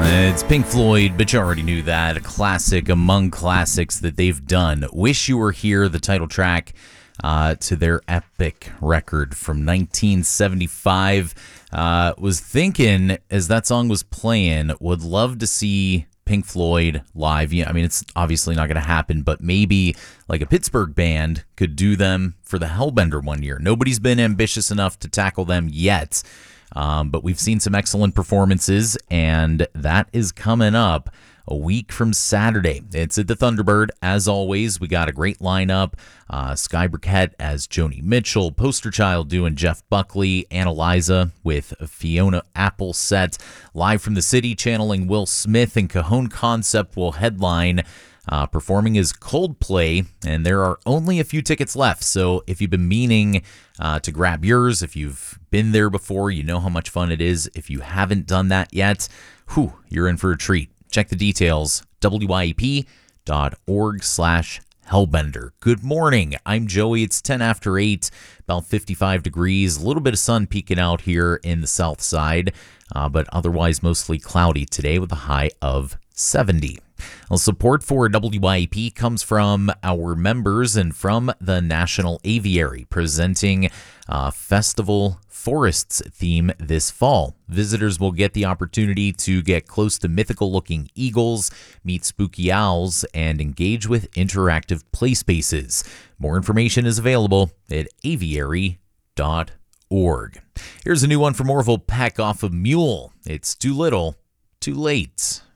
It's Pink Floyd, but you already knew that. A classic among classics that they've done. Wish You Were Here, the title track to their epic record from 1975. Was thinking, as that song was playing, would love to see Pink Floyd live. Yeah, I mean, it's obviously not going to happen, but maybe like a Pittsburgh band could do them for the Hellbender one year. Nobody's been ambitious enough to tackle them yet. But we've seen some excellent performances, and that is coming up a week from Saturday. It's at the Thunderbird. As always, we got a great lineup. Sky Burkett as Joni Mitchell, Poster Child doing Jeff Buckley, Annalisa with Fiona Apple set. Live from the City, channeling Will Smith, and Cajon Concept will headline. Performing is Coldplay, and there are only a few tickets left, so if you've been meaning to grab yours, if you've been there before, you know how much fun it is. If you haven't done that yet, you're in for a treat. Check the details, wyep.org/Hellbender. Good morning, I'm Joey. It's 10 after 8, about 55 degrees, a little bit of sun peeking out here in the south side, but otherwise mostly cloudy today with a high of 70. Well, support for WYEP comes from our members and from the National Aviary, presenting Festival Forests theme this fall. Visitors will get the opportunity to get close to mythical-looking eagles, meet spooky owls, and engage with interactive play spaces. More information is available at aviary.org. Here's a new one from Orville Peck off of Mule. It's Too Little, Too Late.